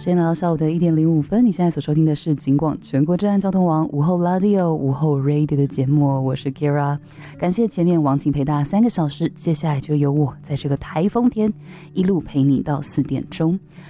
间来到下午的1点05分，你现在所收听的是警广全国治安交通网午后 Radio 午后 Radio 的节目，我是 Kira。 感谢前面王晴陪大家3个小时，接下来就由我在这个台风天一路陪你到4点钟。